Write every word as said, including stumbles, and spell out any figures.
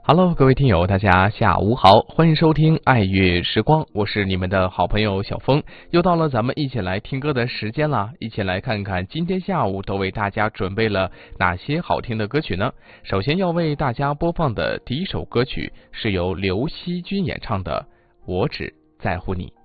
Hello， 各位听友，大家下午好，欢迎收听爱乐时光，我是你们的好朋友小峰，又到了咱们一起来听歌的时间了，一起来看看今天下午都为大家准备了哪些好听的歌曲呢？首先要为大家播放的第一首歌曲是由刘惜君演唱的《我只在乎你》。